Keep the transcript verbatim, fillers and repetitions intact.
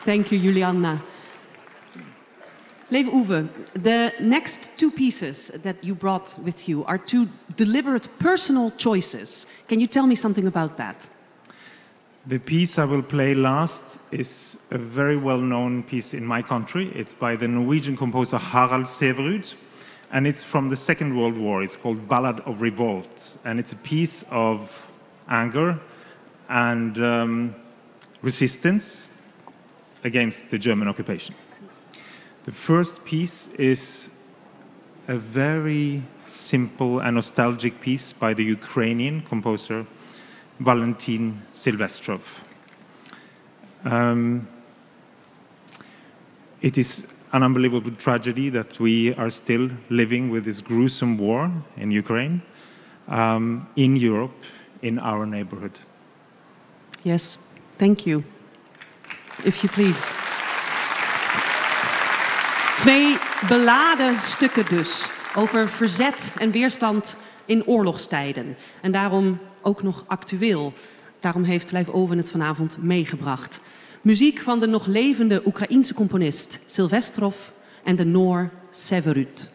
Thank you, Juliana. Leif Ove, the next two pieces that you brought with you are two deliberate personal choices. Can you tell me something about that? The piece I will play last is a very well-known piece in my country. It's by the Norwegian composer Harald Severud, and it's from the Second World War. It's called Ballad of Revolt, and it's a piece of anger and um, resistance against the German occupation. The first piece is a very simple and nostalgic piece by the Ukrainian composer Valentin Silvestrov. Um, it is an unbelievable tragedy that we are still living with this gruesome war in Ukraine, um, in Europe, in our neighborhood. Yes, thank you. If you please. Twee beladen stukken dus, over verzet en weerstand in oorlogstijden. En daarom ook nog actueel. Daarom heeft Leif Ove het vanavond meegebracht. Muziek van de nog levende Oekraïense componist Silvestrov en de Noor Severud.